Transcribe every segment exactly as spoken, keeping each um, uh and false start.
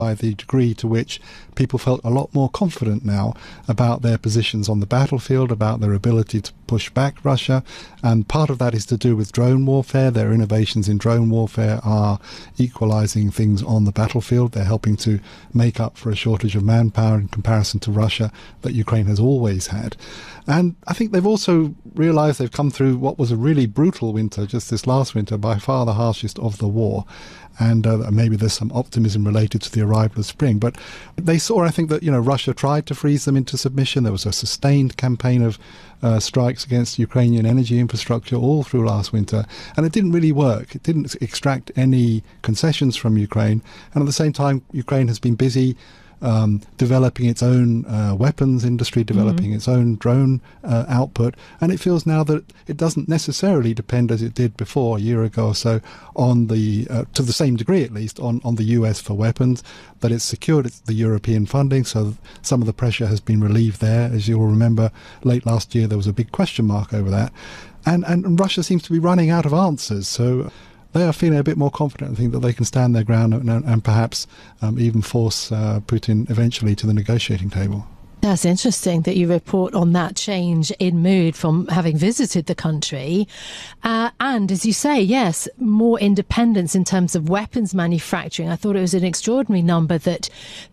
by the degree to which people felt a lot more confident now about their positions on the battlefield, about their ability to push back Russia. And part of that is to do with drone warfare. Their innovations in drone warfare are equalizing things on the battlefield. They're helping to make up for a shortage of manpower in comparison to Russia that Ukraine has always had. And I think they've also realized they've come through what was a really brutal winter, just this last winter, by far the harshest of the war. And uh, maybe there's some optimism related to the arrival of spring. But they saw, I think, that, you know, Russia tried to freeze them into submission. There was a sustained campaign of uh, strikes against Ukrainian energy infrastructure all through last winter. And it didn't really work. It didn't extract any concessions from Ukraine. And at the same time, Ukraine has been busy Um, developing its own uh, weapons industry, developing mm-hmm. its own drone uh, output, and it feels now that it doesn't necessarily depend, as it did before a year ago or so, on the uh, to the same degree at least on, on the U S for weapons, that it's secured it's the European funding, so some of the pressure has been relieved there. As you'll remember, late last year there was a big question mark over that, and and Russia seems to be running out of answers. So they are feeling a bit more confident and think that they can stand their ground and, and perhaps um, even force uh, Putin eventually to the negotiating table. That's interesting that you report on that change in mood from having visited the country. Uh, and as you say, yes, more independence in terms of weapons manufacturing. I thought it was an extraordinary number that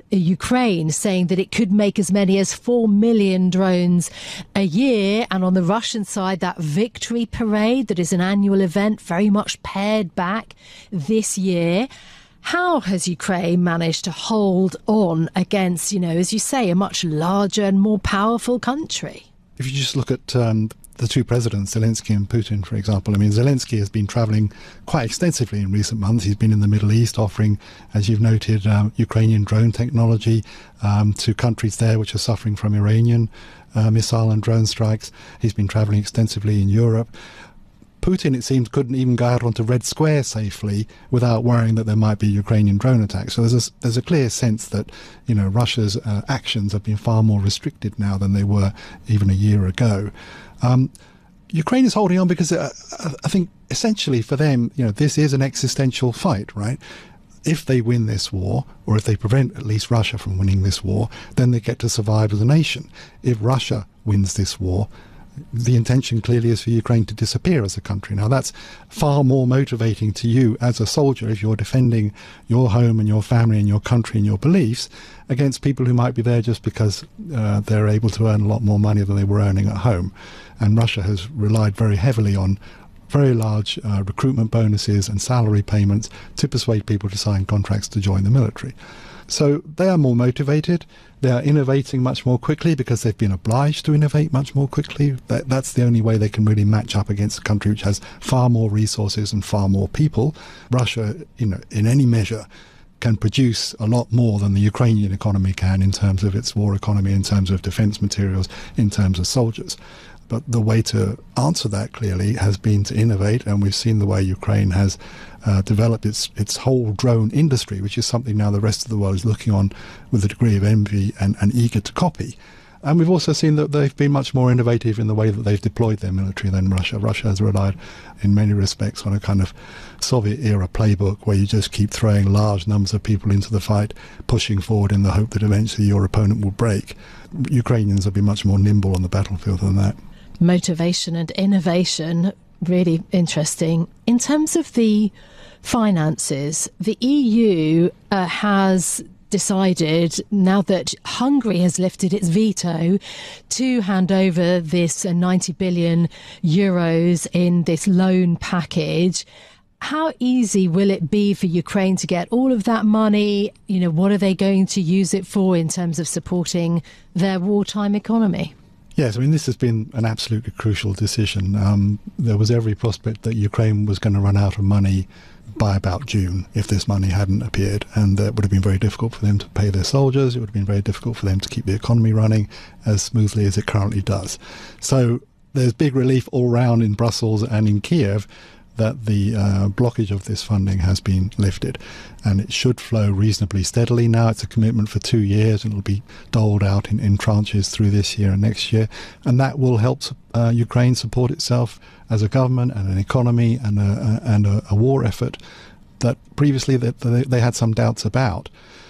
Ukraine saying that it could make as many as four million drones a year. And on the Russian side, that victory parade that is an annual event, very much pared back this year. How has Ukraine managed to hold on against, you know, as you say, a much larger and more powerful country? If you just look at um, the two presidents, Zelensky and Putin, for example, I mean, Zelensky has been travelling quite extensively in recent months. He's been in the Middle East offering, as you've noted, um, Ukrainian drone technology um, to countries there which are suffering from Iranian uh, missile and drone strikes. He's been travelling extensively in Europe. Putin, it seems, couldn't even go out onto Red Square safely without worrying that there might be Ukrainian drone attacks. So there's a, there's a clear sense that, you know, Russia's uh, actions have been far more restricted now than they were even a year ago. Um, Ukraine is holding on because uh, I think essentially for them, you know, this is an existential fight, right? If they win this war, or if they prevent at least Russia from winning this war, then they get to survive as a nation. If Russia wins this war, the intention clearly is for Ukraine to disappear as a country. Now, that's far more motivating to you as a soldier if you're defending your home and your family and your country and your beliefs against people who might be there just because uh, they're able to earn a lot more money than they were earning at home. And Russia has relied very heavily on very large uh, recruitment bonuses and salary payments to persuade people to sign contracts to join the military. So they are more motivated. They are innovating much more quickly because they've been obliged to innovate much more quickly. That, that's the only way they can really match up against a country which has far more resources and far more people. Russia, you know, in any measure, can produce a lot more than the Ukrainian economy can in terms of its war economy, in terms of defense materials, in terms of soldiers. But the way to answer that clearly has been to innovate, and we've seen the way Ukraine has uh, developed its its whole drone industry, which is something now the rest of the world is looking on with a degree of envy and, and eager to copy. And we've also seen that they've been much more innovative in the way that they've deployed their military than Russia. Russia has relied in many respects on a kind of Soviet-era playbook where you just keep throwing large numbers of people into the fight, pushing forward in the hope that eventually your opponent will break. Ukrainians have been much more nimble on the battlefield than that. Motivation and innovation, really interesting. In terms of the finances, the E U uh, has decided, now that Hungary has lifted its veto, to hand over this uh, ninety billion euros in this loan package. How easy will it be for Ukraine to get all of that money? You know, what are they going to use it for in terms of supporting their wartime economy? Yes, I mean, this has been an absolutely crucial decision. Um, there was every prospect that Ukraine was going to run out of money by about June if this money hadn't appeared, and it would have been very difficult for them to pay their soldiers. It would have been very difficult for them to keep the economy running as smoothly as it currently does. So there's big relief all round in Brussels and in Kiev that the uh, blockage of this funding has been lifted, and it should flow reasonably steadily now. It's a commitment for two years and it'll be doled out in, in tranches through this year and next year, and that will help uh, Ukraine support itself as a government and an economy and a, a, and a, a war effort that previously they, they had some doubts about.